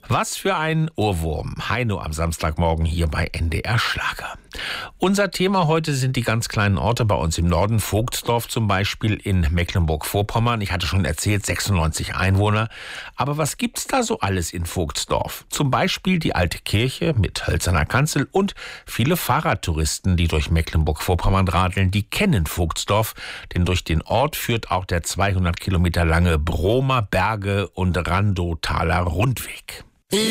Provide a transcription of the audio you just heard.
Was für ein Ohrwurm. Heino am Samstagmorgen hier bei NDR Schlager. Unser Thema heute sind die ganz kleinen Orte bei uns im Norden. Vogtsdorf zum Beispiel in Mecklenburg-Vorpommern. Ich hatte schon erzählt, 96 Einwohner. Aber was gibt's da so alles in Vogtsdorf? Zum Beispiel die alte Kirche mit hölzerner Kanzel und viele Fahrradtouristen, die durch Mecklenburg-Vorpommern radeln, die kennen Vogtsdorf. Denn durch den Ort führt auch der 200 Kilometer lange Bromer Berge- und Randotaler Rundweg.